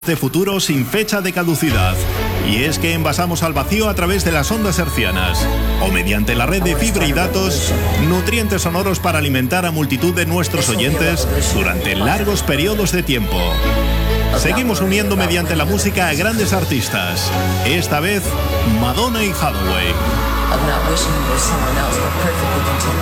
de futuro sin fecha de caducidad. Y es que envasamos al vacío a través de las ondas hercianas o mediante la red de fibra y datos nutrientes sonoros para alimentar a multitud de nuestros oyentes durante largos periodos de tiempo. Seguimos uniendo mediante la música a grandes artistas, esta vez Madonna y Hathaway.